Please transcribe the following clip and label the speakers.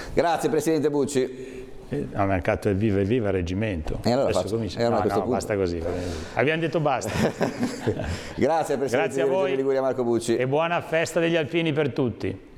Speaker 1: Grazie Presidente Bucci.
Speaker 2: Al mercato del viva e viva reggimento.
Speaker 1: E allora
Speaker 2: Adesso
Speaker 1: faccio,
Speaker 2: comincia.
Speaker 1: e allora a questo punto.
Speaker 2: Basta così. Abbiamo detto basta.
Speaker 1: Grazie Presidente
Speaker 2: Grazie a voi
Speaker 1: di Liguria Marco Bucci.
Speaker 2: E buona festa degli alpini per tutti.